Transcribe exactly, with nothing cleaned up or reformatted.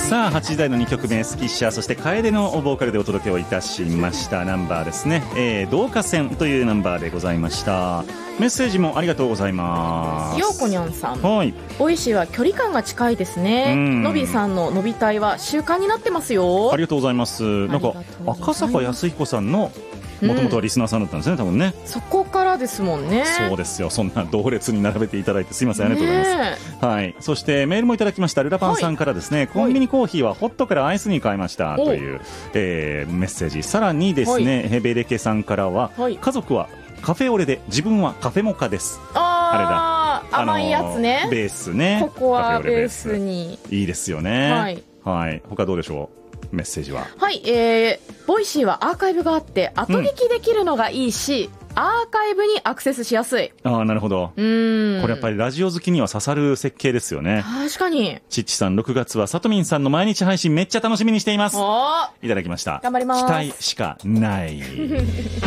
さあはちじ台のにきょくめ、スキッシャーそして楓のボーカルでお届けをいたしましたナンバーですね、えー、導火線というナンバーでございました。メッセージもありがとうございます。 ようこにゃんさん、 はい、 ボイシーは距離感が近いですね。のびさんののびたいは習慣になってますよ。 ありがとうございます。なんか赤坂康彦さんのもともとはリスナーさんだったんですね、うん、多分ね。 そこからですもんね。 そうですよ。そんな同列に並べていただいてすいません、ありがとうございます、はい。そしてメールもいただきました。ルラパンさんからですね、はい、コンビニコーヒーはホットからアイスに変えましたという、えー、メッセージ。さらにですね、はい、ヘベレケさんからは、はい、家族はカフェオレで自分はカフェモカです。 ああれだ、甘いやつね。 ベースね、 ココアベースにいいですよね。はい、はい、他どうでしょう。メッセージは、 はい、えー、ボイシーはアーカイブがあって後聞きできるのがいいし、うん、アーカイブにアクセスしやすい。 ああ、なるほど。うーん、これやっぱりラジオ好きには刺さる設計ですよね。 確かに。 ちっちさん、ろくがつはさとみんさんの毎日配信めっちゃ楽しみにしています。いただきました。 頑張ります。 期待しかない